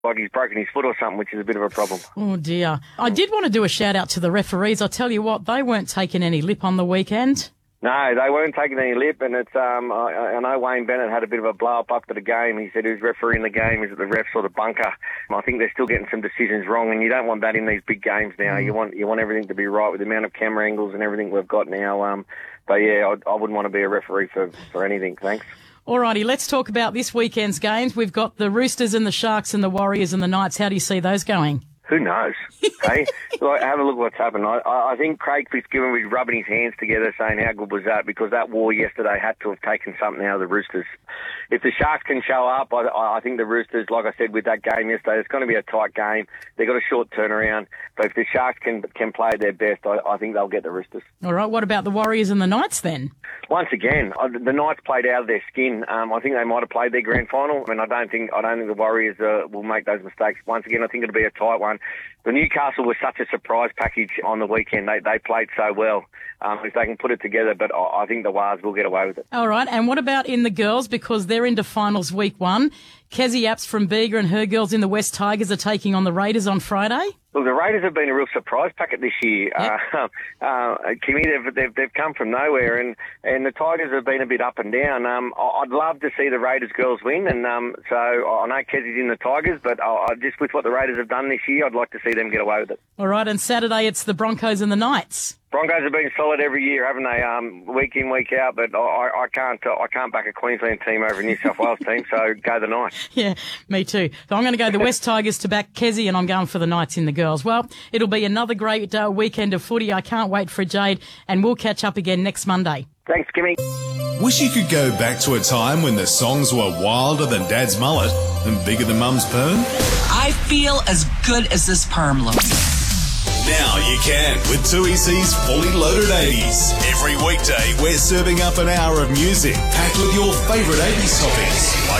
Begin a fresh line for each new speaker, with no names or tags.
like he's broken his foot or something, which is a bit of a problem.
Oh, dear. I did want to do a shout-out to the referees. I tell you what, they weren't taking any lip on the weekend.
No, they weren't taking any lip, and it's I know Wayne Bennett had a bit of a blow-up after the game. He said who's refereeing the game, is it the refs or the bunker? I think they're still getting some decisions wrong, and you don't want that in these big games now. You want everything to be right with the amount of camera angles and everything we've got now. But yeah, I wouldn't want to be a referee for anything. Thanks.
Alrighty, let's talk about this weekend's games. We've got the Roosters and the Sharks and the Warriors and the Knights. How do you see those going?
Who knows? Hey, have a look what's happened. I think Craig Fitzgibbon was rubbing his hands together saying how good was that, because that war yesterday had to have taken something out of the Roosters. If the Sharks can show up, I think the Roosters, like I said with that game yesterday, it's going to be a tight game. They've got a short turnaround. But if the Sharks can play their best, I think they'll get the Roosters.
All right, what about the Warriors and the Knights then?
Once again, the Knights played out of their skin. I think they might have played their grand final, and I don't think the Warriors will make those mistakes. Once again, I think it'll be a tight one. The Newcastle was such a surprise package on the weekend. They played so well. If they can put it together, but I think the Wars will get away with it.
All right, and what about in the girls? Because they're into finals week 1. Kezzy Apps from Bega and her girls in the West Tigers are taking on the Raiders on Friday.
Look, the Raiders have been a real surprise packet this year.
Yep.
Kimmy, they've come from nowhere, and the Tigers have been a bit up and down. I'd love to see the Raiders girls win, and so I know Kezzy's in the Tigers, but just with what the Raiders have done this year, I'd like to see them get away with it.
All right, and Saturday it's the Broncos and the Knights.
Broncos have been solid every year, haven't they? Week in, week out. But I can't back a Queensland team over a New South Wales team. So go the Knights.
Yeah, me too. So I'm going to go the West Tigers to back Kezzy, and I'm going for the Knights in the girls. Well, it'll be another great weekend of footy. I can't wait for it, Jade, and we'll catch up again next Monday.
Thanks, Kimmy.
Wish you could go back to a time when the songs were wilder than Dad's mullet and bigger than Mum's perm?
I feel as good as this perm looks.
Now you can with 2EC's Fully Loaded 80s. Every weekday, we're serving up an hour of music packed with your favourite 80s topics like